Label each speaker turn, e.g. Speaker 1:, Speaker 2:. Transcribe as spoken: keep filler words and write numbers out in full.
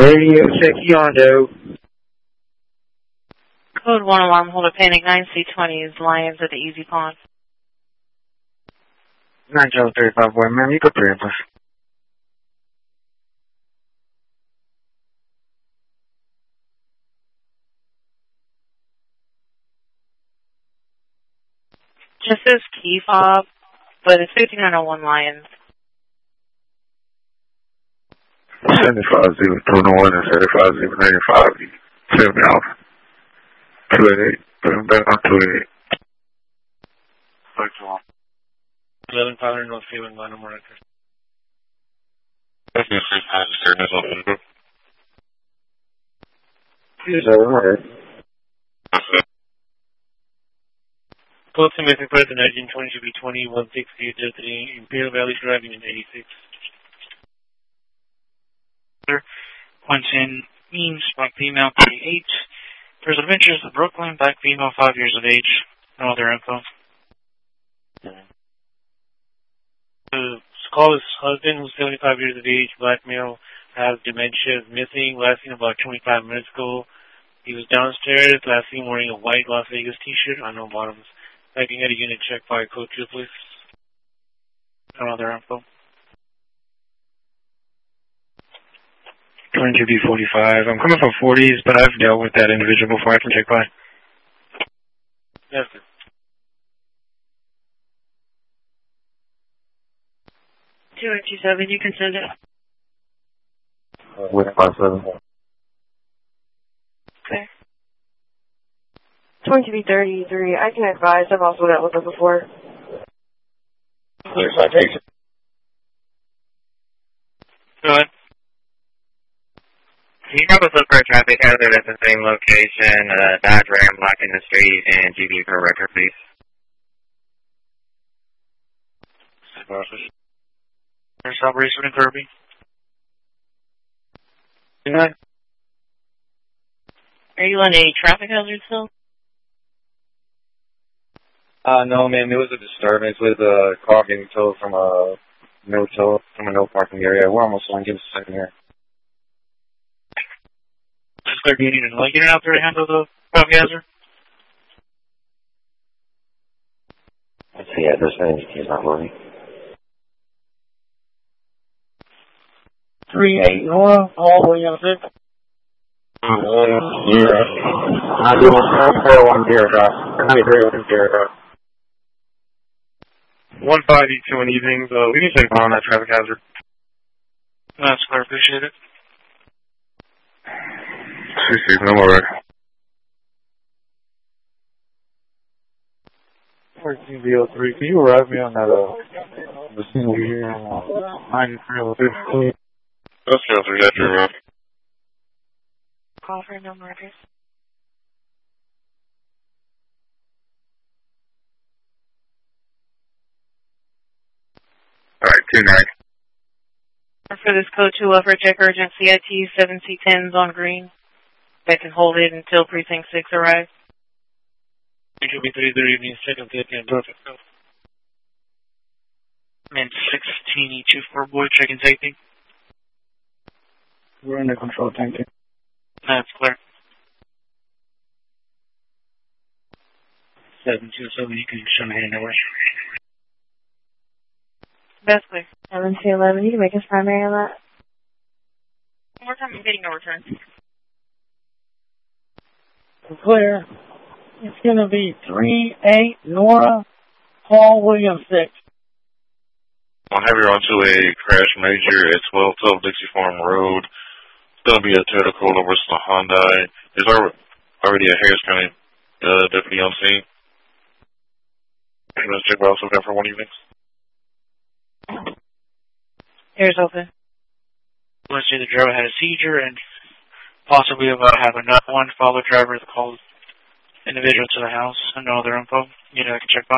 Speaker 1: Radio six Yondo.
Speaker 2: Code one alarm holder panic nine C twenty is Lions at the Easy Pond.
Speaker 1: nine Charlie thirty-five, boy, ma'am, you go through it, please.
Speaker 2: Just says key fob, but it's fifty-nine oh one Lions.
Speaker 1: seventy-five zero two one and seventy-five zero ninety-five. Send me off. two eighty-eight. Put him back on two eighty-eight.
Speaker 3: Thanks a lot. eleven five hundred North Phelan, line number record. That's the first time to turn this off in the group.
Speaker 1: Yes, sir, I'm ready.
Speaker 3: Close to Missing President, Agent twenty should be twenty one sixty to the Imperial Valley driving in eighty-six. Quentin Means, black female, thirty-eight. There's Adventures of Brooklyn, black female, five years of age. No other info. The caller's husband, who's seventy-five years of age, black male, has dementia, is missing, last seen about twenty-five minutes ago. He was downstairs, last seen wearing a white Las Vegas t-shirt on no bottoms. I can get a unit check by code two, please. No other info.
Speaker 1: twenty-two B forty-five. I'm coming from forties, but I've dealt with that individual before. I can check by.
Speaker 3: Yes, sir.
Speaker 2: two eight two seven, you can send it.
Speaker 1: With five seven.
Speaker 2: Okay.
Speaker 4: twenty-two B thirty-three, I can advise. I've also dealt with it before.
Speaker 1: Clear citation.
Speaker 3: Go ahead.
Speaker 5: Can you help us look for a traffic hazard at the same location, uh, Dodge Ram blocking the street, and G B per record, please?
Speaker 3: There's operation in Kirby.
Speaker 1: Yeah.
Speaker 2: Are you on a traffic hazard still?
Speaker 6: Uh, no, ma'am. It was a disturbance with a car being towed from a no tow from a no parking area. We're almost done. Give us a second here.
Speaker 3: Just clear, do you need a light unit out there to handle the traffic hazard?
Speaker 6: Let's see. Yeah, this thing is not moving.
Speaker 1: three eight Nora, all William six.
Speaker 6: Uh, yeah. I do want one zero drop. ninety-three one zero drop.
Speaker 1: one five E two in evenings. Uh, we can check on that traffic hazard.
Speaker 3: That's clear. Appreciate it.
Speaker 1: two six, no more. fourteen B oh three, can you arrive me on that, uh, the scene over here on ninety-three oh fifteen?
Speaker 3: That's the other, yeah, you're right.
Speaker 2: Call for no murders.
Speaker 1: Alright, two nine.
Speaker 2: For this code two, offer check urgent C I T seven C tens on green. They can hold it until precinct six arrives.
Speaker 3: It should be three thirty evening, second, fifty, and perfect. And sixteen E two four boy, checking safety.
Speaker 1: We're under control, thank you.
Speaker 3: That's clear. seven two seven, you can show me anywhere.
Speaker 2: That's clear.
Speaker 4: seven two eleven, you can make us primary on that.
Speaker 2: One more time, I'm getting no return.
Speaker 1: Clear. It's going to be three eight Nora, Paul William six.
Speaker 3: I'll have you on to a crash major at twelve twelve Dixie Farm Road. It's going to be a Toyota Corolla versus a Hyundai. There's already a Harris County uh, deputy on scene. I'm going to check out some for one evening.
Speaker 2: Ears open.
Speaker 3: Let's say the driver had a seizure and possibly about to have another one. Follow driver that calls individual to the house and no other info. You know, I can check by.